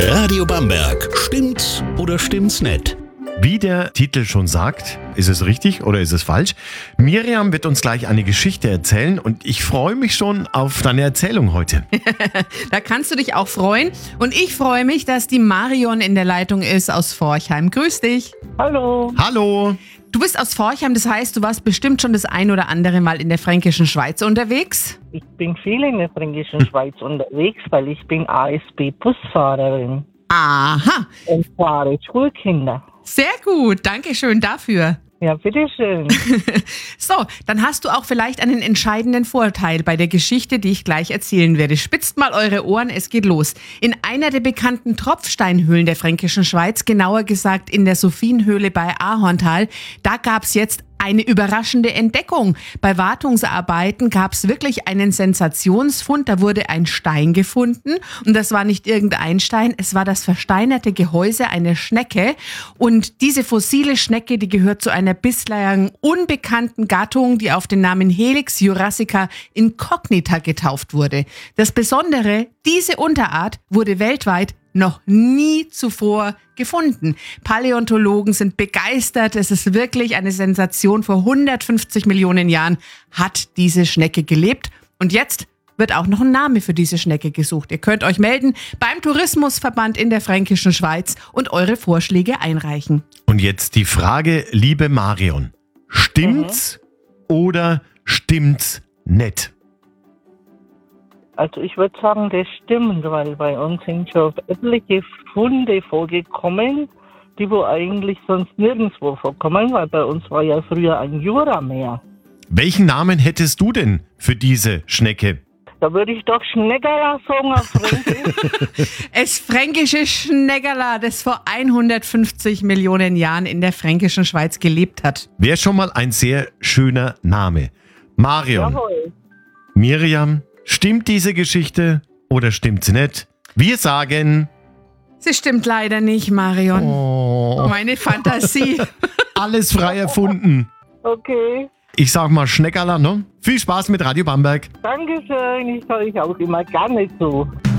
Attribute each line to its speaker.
Speaker 1: Radio Bamberg. Stimmt's oder stimmt's nicht?
Speaker 2: Wie der Titel schon sagt, ist es richtig oder ist es falsch? Miriam wird uns gleich eine Geschichte erzählen und ich freue mich schon auf deine Erzählung heute.
Speaker 3: Da kannst du dich auch freuen. Und ich freue mich, dass die Marion in der Leitung ist aus Forchheim. Grüß dich.
Speaker 4: Hallo.
Speaker 2: Hallo.
Speaker 3: Du bist aus Forchheim, das heißt, du warst bestimmt schon das ein oder andere Mal in der fränkischen Schweiz unterwegs?
Speaker 4: Ich bin viel in der fränkischen Schweiz unterwegs, weil ich bin ASB-Busfahrerin
Speaker 3: Aha,
Speaker 4: und fahre Schulkinder.
Speaker 3: sehr gut. Dankeschön dafür.
Speaker 4: Ja, bitteschön.
Speaker 3: So, dann hast du auch vielleicht einen entscheidenden Vorteil bei der Geschichte, die ich gleich erzählen werde. Spitzt mal eure Ohren, es geht los. In einer der bekannten Tropfsteinhöhlen der fränkischen Schweiz, genauer gesagt in der Sophienhöhle bei Ahorntal, da gab's jetzt eine überraschende Entdeckung. Bei Wartungsarbeiten gab es wirklich einen Sensationsfund. Da wurde ein Stein gefunden und das war nicht irgendein Stein, es war das versteinerte Gehäuse einer Schnecke. Und diese fossile Schnecke, die gehört zu einer bislang unbekannten Gattung, die auf den Namen Helix jurassica incognita getauft wurde. Das Besondere, diese Unterart wurde weltweit noch nie zuvor gefunden. Paläontologen sind begeistert. Es ist wirklich eine Sensation. Vor 150 Millionen Jahren hat diese Schnecke gelebt. Und jetzt wird auch noch ein Name für diese Schnecke gesucht. Ihr könnt euch melden beim Tourismusverband in der Fränkischen Schweiz und eure Vorschläge einreichen.
Speaker 2: Und jetzt die Frage, liebe Marion. Stimmt's oder stimmt's nicht?
Speaker 4: Also ich würde sagen, das stimmt, weil bei uns sind schon etliche Funde vorgekommen, die wo eigentlich sonst nirgendwo vorkommen, weil bei uns war ja früher ein Jurameer.
Speaker 2: Welchen Namen hättest du denn für diese Schnecke?
Speaker 4: Da würde ich doch Schneckerla sagen auf Fränkisch.
Speaker 3: Es fränkische Schneckerla, das vor 150 Millionen Jahren in der fränkischen Schweiz gelebt hat.
Speaker 2: Wäre schon mal ein sehr schöner Name. Marion,
Speaker 4: Jawohl.
Speaker 2: Miriam, stimmt diese Geschichte oder stimmt sie nicht? Wir sagen...
Speaker 3: Sie stimmt leider nicht, Marion.
Speaker 2: Oh,
Speaker 3: Meine Fantasie.
Speaker 2: alles frei erfunden.
Speaker 4: Okay.
Speaker 2: Ich sag mal Schneckerla, ne? Viel Spaß mit Radio Bamberg.
Speaker 4: Dankeschön. Ich höre euch auch immer gerne zu.